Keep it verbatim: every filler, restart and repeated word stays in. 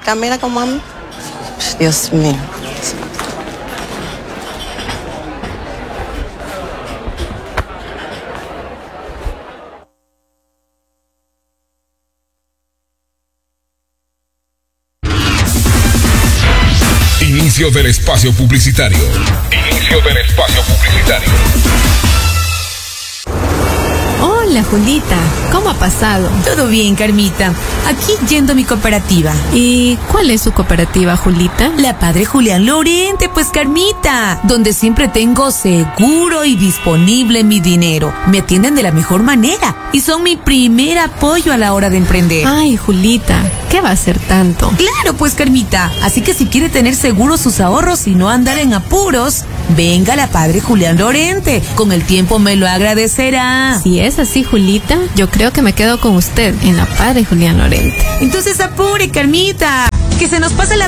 acá, mira cómo anda. Dios mío. Inicio del espacio publicitario. Inicio del espacio publicitario. Hola, Julita. ¿Cómo ha pasado? Todo bien, Carmita. Aquí yendo a mi cooperativa. ¿Y cuál es su cooperativa, Julita? La Padre Julián Lorente, pues, Carmita. Donde siempre tengo seguro y disponible mi dinero. Me atienden de la mejor manera y son mi primer apoyo a la hora de emprender. Ay, Julita, ¿qué va a ser tanto? Claro, pues, Carmita. Así que si quiere tener seguros sus ahorros y no andar en apuros, venga a la Padre Julián Lorente. Con el tiempo me lo agradecerá. Si es así, Julita, yo creo que me quedo con usted en la Padre Julián Lorente. Entonces apure, Carmita, que se nos pasa la